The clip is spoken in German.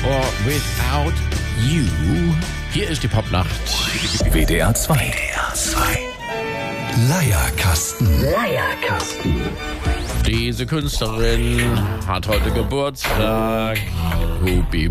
or Without You. Hier ist die Popnacht. WDR 2. Leierkasten. Diese Künstlerin hat heute Geburtstag. Hubi